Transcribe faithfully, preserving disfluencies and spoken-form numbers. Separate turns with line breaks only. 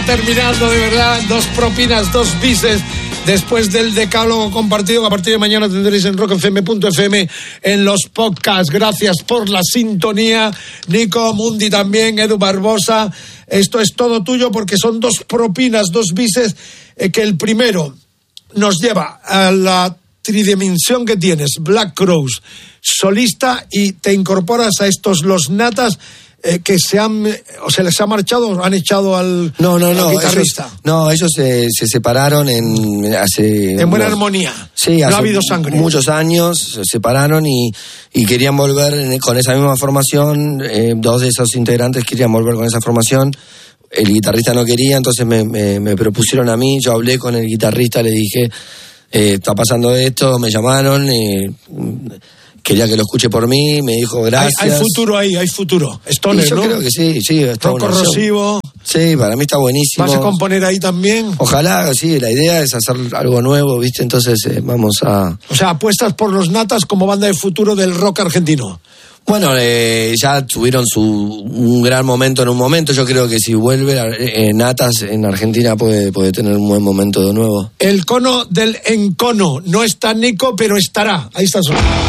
terminando, de verdad. Dos propinas, dos bises. Después del decálogo compartido, que a partir de mañana tendréis en rock f m punto f m en los podcasts. Gracias por la sintonía. Nico Mundi también, Edu Barbosa. Esto es todo tuyo porque son dos propinas, dos bises, eh, que el primero nos lleva a la tridimensión que tienes, Black Crowes, solista, y te incorporas a estos Los Natas, eh, que se han, o se les ha marchado o han echado al,
no, no, no,
al guitarrista.
Ellos, no, ellos se, se separaron en hace...
En buena
unos,
armonía.
Sí,
no
hace
ha habido sangre.
Muchos años se separaron y, y querían volver con esa misma formación. Eh, dos de esos integrantes querían volver con esa formación. El guitarrista no quería, entonces me, me, me propusieron a mí. Yo hablé con el guitarrista, le dije, eh, está pasando esto, me llamaron, eh, quería que lo escuche por mí, me dijo gracias.
Hay, hay futuro ahí, hay futuro. Stoner,
yo
¿no?
creo que sí, sí. Está
Rock corrosivo.
Sí, para mí está buenísimo.
¿Vas a componer ahí también?
Ojalá, sí, la idea es hacer algo nuevo, ¿viste? Entonces eh, vamos a...
O sea, apuestas por Los Natas como banda de futuro del rock argentino.
Bueno, eh, ya tuvieron su un gran momento en un momento. Yo creo que si vuelve eh, Natas en Argentina puede, puede tener un buen momento de nuevo.
El cono del encono. No está Nico, pero estará. Ahí está solo.